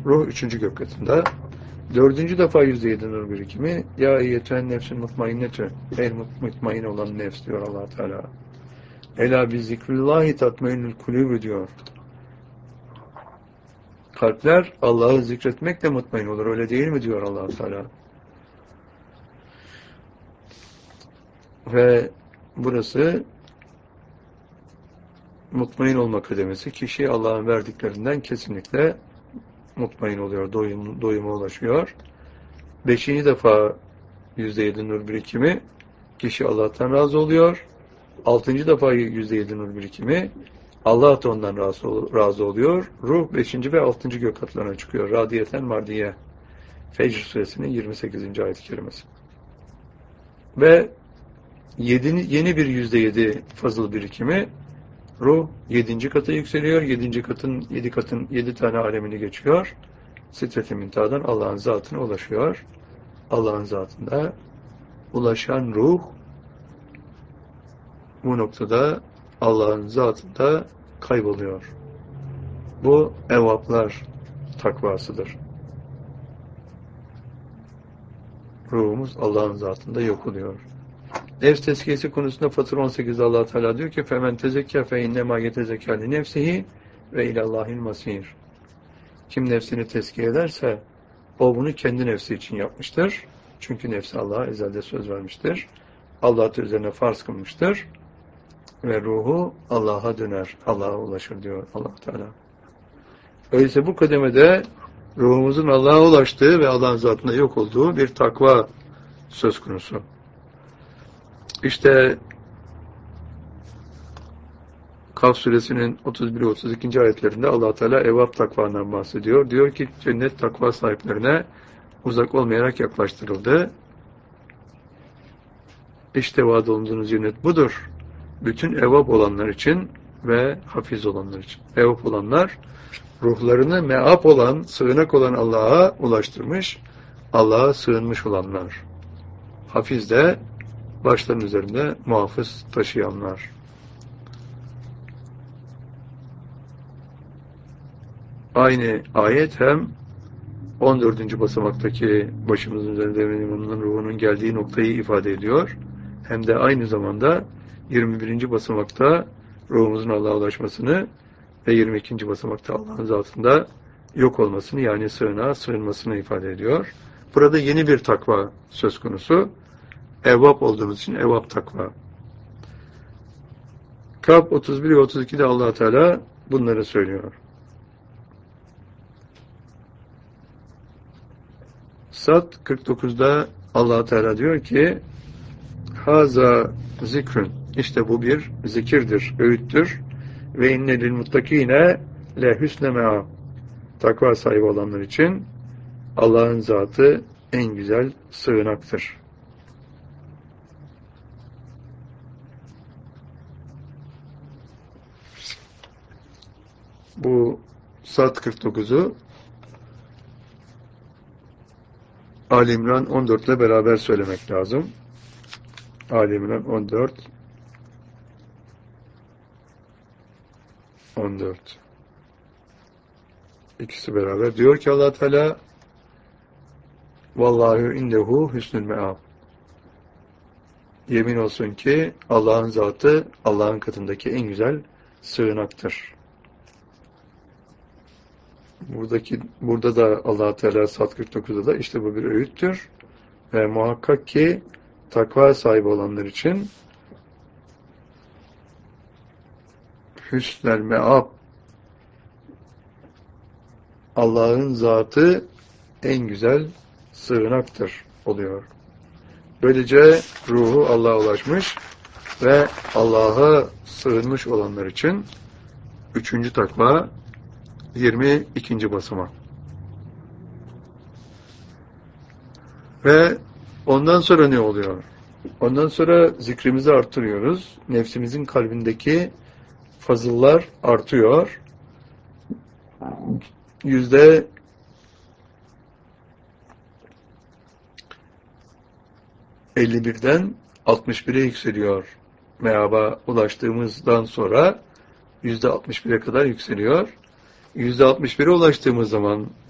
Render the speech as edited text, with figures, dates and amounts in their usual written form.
Ruh 3. gök katında. 4. defa %7 nur birikimi. Ya eyyetühen nefsün mutmainnetü. Ey mutmain olan nefs diyor Allah Teala. Ela bi zikrillahi tatmainnül kulübü diyor. Kalpler Allah'ı zikretmekle mutmain olur. Öyle değil mi diyor Allah Teala. Ve burası mutmain olma kademesi. Kişi Allah'ın verdiklerinden kesinlikle mutmain oluyor. Doyuma ulaşıyor. 5. defa %7 nur birikimi. Kişi Allah'tan razı oluyor. 6. defa %7 nur birikimi. Allah da ondan razı oluyor. Ruh 5. ve 6. gök katlarına çıkıyor. Radiyeten mardiye. Fecr suresinin 28. ayet-i kerimesi. Ve yeni bir %7 fazıl birikimi. Ruh 7. kata yükseliyor. 7 tane alemini geçiyor. Sidret-i Müntaha'dan Allah'ın zatına ulaşıyor. Allah'ın zatında ulaşan ruh bu noktada Allah'ın zatında kayboluyor. Bu evvaplar takvasıdır. Ruhumuz Allah'ın zatında yok oluyor. Nefs tezkiyesi konusunda Fatır 18'de Allah Teala diyor ki femen tezekkâ fe innemâ yetezekkâ li nefsihi ve ilallâhil masîr. Kim nefsini tezkiye ederse o bunu kendi nefsi için yapmıştır. Çünkü nefsi Allah'a ezelde söz vermiştir. Allah da üzerine farz kılmıştır. Ve ruhu Allah'a döner. Allah'a ulaşır diyor Allah Teala. Öyleyse bu kademede ruhumuzun Allah'a ulaştığı ve Allah'ın zatında yok olduğu bir takva söz konusu. İşte Kaf suresinin 31 ve 32. ayetlerinde Allah Teala evvap takvadan bahsediyor. Diyor ki cennet takva sahiplerine uzak olmayarak yaklaştırıldı. İşte vaad olunduğunuz cennet budur. Bütün evvap olanlar için ve hafiz olanlar için. Evvap olanlar ruhlarını meap olan, sığınak olan Allah'a ulaştırmış, Allah'a sığınmış olanlar. Hafiz de başların üzerinde muhafız taşıyanlar. Aynı ayet hem 14. basamaktaki başımızın üzerinde imamın ruhunun geldiği noktayı ifade ediyor. Hem de aynı zamanda 21. basamakta ruhumuzun Allah'a ulaşmasını ve 22. basamakta Allah'ın zatında yok olmasını yani sığınmasını ifade ediyor. Burada yeni bir takva söz konusu. Evvap olduğumuz için evvap takva. Kaf 31 ve 32'de Allah Teala bunları söylüyor. Sad 49'da Allah Teala diyor ki haza zikrün. İşte bu bir zikirdir, öğüttür. Ve inne lil muttakine le hüsne me'a. Takva sahibi olanlar için Allah'ın zatı en güzel sığınaktır. Bu Sad 49'u Ali İmran 14 ile beraber söylemek lazım. Ali İmran 14 İkisi beraber. Diyor ki Allah Teala Vallahu indehu hüsnül me'ab. Yemin olsun ki Allah'ın zatı Allah'ın katındaki en güzel sığınaktır. Burada da Allah Teala Sad 49'da da işte bu bir öğüttür ve muhakkak ki takva sahibi olanlar için hüsnel me'ab Allah'ın zatı en güzel sığınaktır oluyor. Böylece ruhu Allah'a ulaşmış ve Allah'a sığınmış olanlar için 3. takva 22. basamak. Ve ondan sonra ne oluyor? Ondan sonra zikrimizi artırıyoruz. Nefsimizin kalbindeki fazıllar artıyor. %51'den 61'e yükseliyor. Meaba ulaştığımızdan sonra %61'e kadar yükseliyor. %61'e ulaştığımız zaman